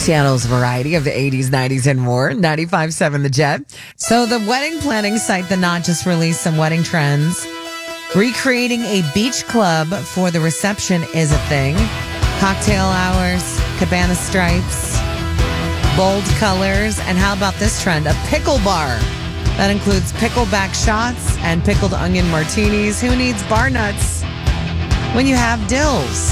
Seattle's variety of the 80s, 90s, and more. 95.7 The Jet. So the wedding planning site, The Knot, just released some wedding trends. Recreating a beach club for the reception is a thing. Cocktail hours, cabana stripes, bold colors, and how about this trend? A pickle bar. That includes pickleback shots and pickled onion martinis. Who needs bar nuts when you have dills?